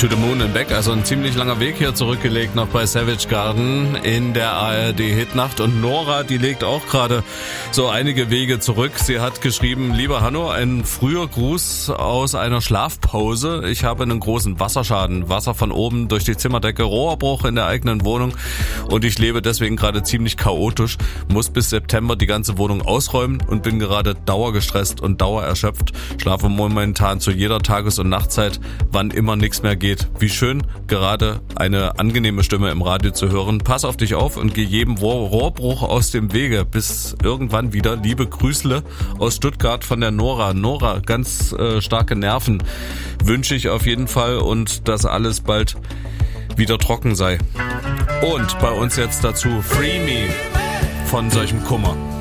To the Moon and Back, also ein ziemlich langer Weg hier zurückgelegt noch bei Savage Garden in der ARD-Hitnacht. Und Nora, die legt auch gerade so einige Wege zurück. Sie hat geschrieben: Lieber Hanno, ein früher Gruß aus einer Schlafpause. Ich habe einen großen Wasserschaden. Wasser von oben durch die Zimmerdecke, Rohrbruch in der eigenen Wohnung und ich lebe deswegen gerade ziemlich chaotisch. Muss bis September die ganze Wohnung ausräumen und bin gerade dauergestresst und dauererschöpft. Schlafe momentan zu jeder Tages- und Nachtzeit, wann immer nichts mehr geht. Wie schön, gerade eine angenehme Stimme im Radio zu hören. Pass auf dich auf und geh jedem Rohrbruch aus dem Wege. Bis irgendwann wieder. Liebe Grüßle aus Stuttgart von der Nora. Nora, ganz starke Nerven wünsche ich auf jeden Fall und dass alles bald wieder trocken sei. Und bei uns jetzt dazu Free Me von solchem Kummer.